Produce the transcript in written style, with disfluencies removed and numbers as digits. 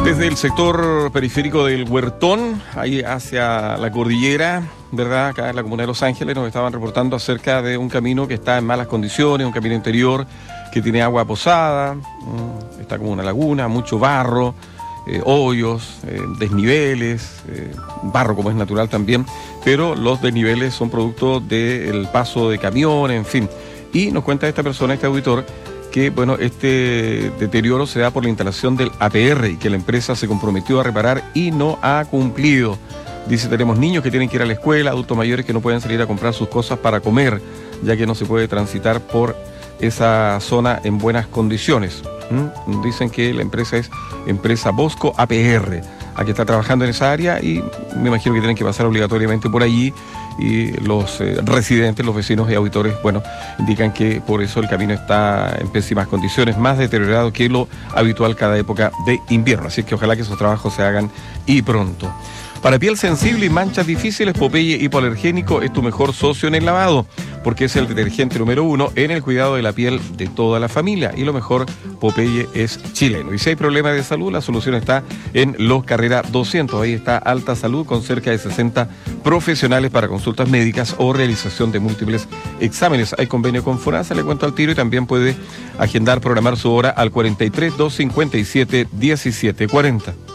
Desde el sector periférico del Huertón, ahí hacia la cordillera, ¿verdad? Acá en la comuna de Los Ángeles nos estaban reportando acerca de un camino que está en malas condiciones, un camino interior que tiene agua posada, está como una laguna, mucho barro, hoyos, desniveles, barro como es natural también, pero los desniveles son producto del paso de camiones, en fin. Y nos cuenta esta persona, este auditor, que bueno, este deterioro se da por la instalación del APR y que la empresa se comprometió a reparar y no ha cumplido. Dice, tenemos niños que tienen que ir a la escuela, adultos mayores que no pueden salir a comprar sus cosas para comer, ya que no se puede transitar por esa zona en buenas condiciones. Dicen que la empresa es Empresa Bosco APR, aquí está trabajando en esa área y me imagino que tienen que pasar obligatoriamente por allí, y los residentes, los vecinos y auditores, bueno, indican que por eso el camino está en pésimas condiciones, más deteriorado que lo habitual cada época de invierno, así que ojalá que esos trabajos se hagan y pronto. Para piel sensible y manchas difíciles, Popeye Hipoalergénico es tu mejor socio en el lavado, porque es el detergente número 1 en el cuidado de la piel de toda la familia. Y lo mejor, Popeye es chileno. Y si hay problemas de salud, la solución está en Los Carrera 200. Ahí está Alta Salud, con cerca de 60 profesionales para consultas médicas o realización de múltiples exámenes. Hay convenio con FONASA, le cuento al tiro, y también puede agendar, programar su hora al 43 257 1740.